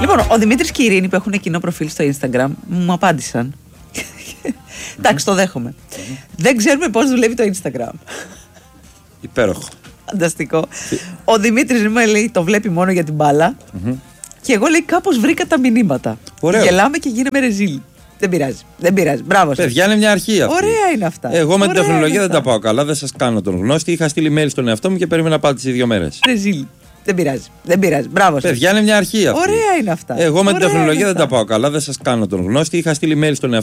Λοιπόν, ο Δημήτρης και η Ειρήνη που έχουν κοινό προφίλ στο Instagram μου απάντησαν. Εντάξει, το δέχομαι. Δεν ξέρουμε πώς δουλεύει το Instagram. Υπέροχο. Φανταστικό. Ο Δημήτρης μου λέει το βλέπει μόνο για την μπάλα. Και εγώ λέει κάπως βρήκα τα μηνύματα. Ωραίο. Γελάμε και γίναμε ρεζίλ. Δεν πειράζει. Δεν πειράζει. Μπράβο σας. Παιδιά, είναι μια αρχή αυτή. Ωραία είναι αυτά. Εγώ με την Ωραία τεχνολογία είναι δεν τα αυτά. πάω καλά. Δεν σας κάνω τον γνώστη. Είχα στείλει mail στον εαυτό μου και περίμενα απάντηση 2 μέρες. Ρεζίλ. Δεν πειράζει. Δεν πειράζει. Μπράβο σας. Παιδιά, είναι μια αρχή αυτή. Ωραία είναι αυτά. Εγώ με την Ωραία τεχνολογία είναι δεν τα αυτά. πάω καλά. Δεν σας κάνω τον γνώστη. Είχα στείλει mail στον εαυτό